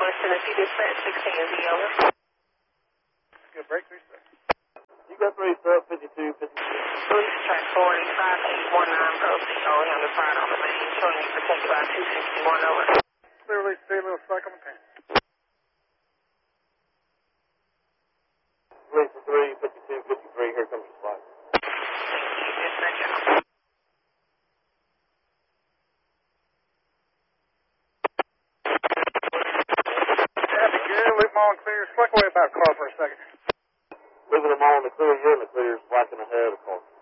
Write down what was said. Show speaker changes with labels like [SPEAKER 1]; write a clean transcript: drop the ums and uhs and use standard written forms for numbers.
[SPEAKER 1] West Tennessee Dispatch 16Z, over.
[SPEAKER 2] Good breakthrough, sir.
[SPEAKER 3] You got 3 sub 52, 52.
[SPEAKER 1] Police track 485-819, proceed only on the side on the main, showing you protected by 261, over.
[SPEAKER 2] Clear release, stay a little cycle mechanic.
[SPEAKER 3] Police 3, 52, 53, here comes your flight.
[SPEAKER 1] Thank you, dispatch out.
[SPEAKER 2] Happy, good. Leave them all in clear. Slack away about car for a second.
[SPEAKER 3] Leaving them all in the clear, you're in the clear, slacking ahead of course.